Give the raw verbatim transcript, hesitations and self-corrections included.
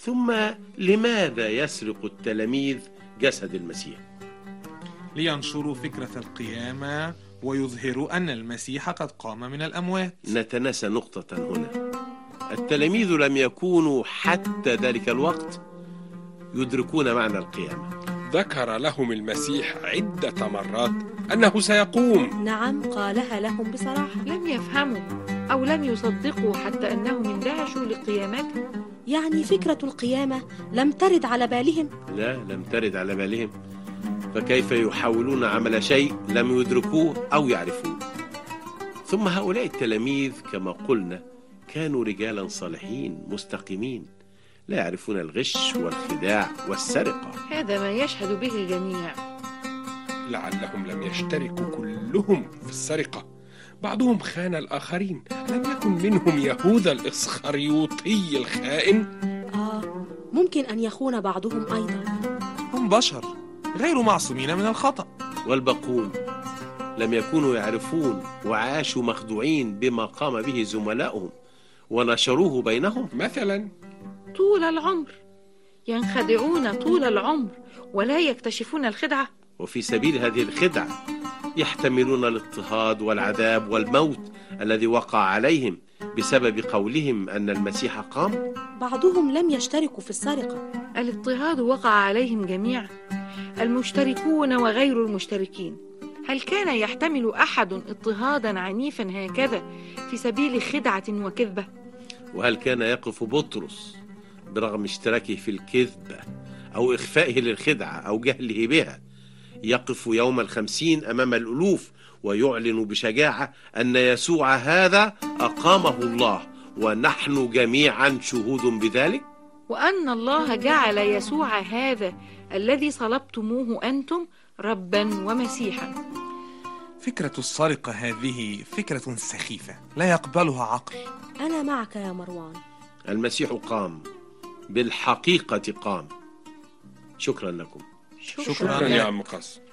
ثم لماذا يسرق التلاميذ جسد المسيح؟ لينشروا فكرة القيامة ويظهروا أن المسيح قد قام من الأموات. نتناسى نقطة هنا. التلاميذ لم يكونوا حتى ذلك الوقت يدركون معنى القيامة. ذكر لهم المسيح عدة مرات أنه سيقوم. نعم، قالها لهم بصراحة. لم يفهموا أو لم يصدقوا حتى أنهم اندهشوا لقيامته. يعني فكرة القيامة لم ترد على بالهم؟ لا، لم ترد على بالهم. فكيف يحاولون عمل شيء لم يدركوه أو يعرفوه؟ ثم هؤلاء التلاميذ كما قلنا كانوا رجالا صالحين مستقيمين، لا يعرفون الغش والخداع والسرقة. هذا ما يشهد به الجميع. لعلهم لم يشتركوا كلهم في السرقة، بعضهم خان الآخرين. لم يكن منهم يهوذا الإسخريوطي الخائن؟ آه، ممكن أن يخون بعضهم أيضا. هم بشر غير معصومين من الخطأ. والباقون لم يكونوا يعرفون وعاشوا مخدوعين بما قام به زملاؤهم ونشروه بينهم. مثلا طول العمر ينخدعون طول العمر ولا يكتشفون الخدعة، وفي سبيل هذه الخدعة يحتملون الاضطهاد والعذاب والموت الذي وقع عليهم بسبب قولهم أن المسيح قام. بعضهم لم يشتركوا في السرقة. الاضطهاد وقع عليهم جميعا، المشتركون وغير المشتركين. هل كان يحتمل أحد اضطهادا عنيفا هكذا في سبيل خدعة وكذبة؟ وهل كان يقف بطرس برغم اشتراكه في الكذبة أو إخفائه للخدعة أو جهله بها يقف يوم الخمسين أمام الألوف ويعلن بشجاعة أن يسوع هذا أقامه الله ونحن جميعا شهود بذلك؟ وأن الله جعل يسوع هذا الذي صلبتموه أنتم ربا ومسيحا. فكرة السرقة هذه فكرة سخيفة لا يقبلها عقل. أنا معك يا مروان. المسيح قام، بالحقيقة قام. شكرا لكم. شكرا, شكرا يا عم قاسم.